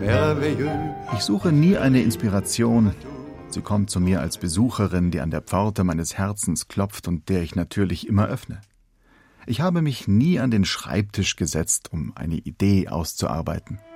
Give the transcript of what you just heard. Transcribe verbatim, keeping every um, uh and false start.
Ich suche nie eine Inspiration. Sie kommt zu mir als Besucherin, die an der Pforte meines Herzens klopft und der ich natürlich immer öffne. Ich habe mich nie an den Schreibtisch gesetzt, um eine Idee auszuarbeiten.